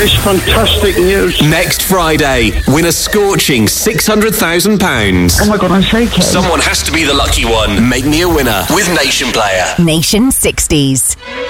is fantastic news. Next Friday, win a scorching £600,000. Oh my God, I'm shaking. Someone has to be the lucky one. Make me a winner with Nation Player. Nation 60s.